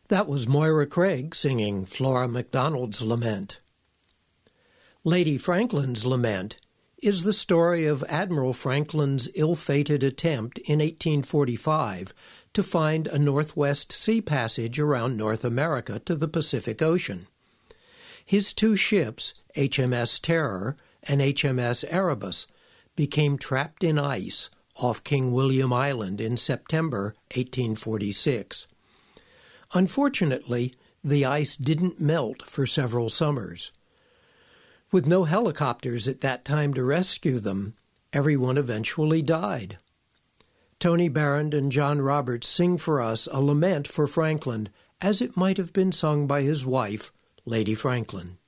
That was Moira Craig singing Flora MacDonald's Lament. Lady Franklin's Lament is the story of Admiral Franklin's ill-fated attempt in 1845 to find a northwest sea passage around North America to the Pacific Ocean. His two ships, HMS Terror and HMS Erebus, became trapped in ice off King William Island in September 1846. Unfortunately, the ice didn't melt for several summers. With no helicopters at that time to rescue them, everyone eventually died. Tony Barrand and John Roberts sing for us a lament for Franklin, as it might have been sung by his wife, Lady Franklin.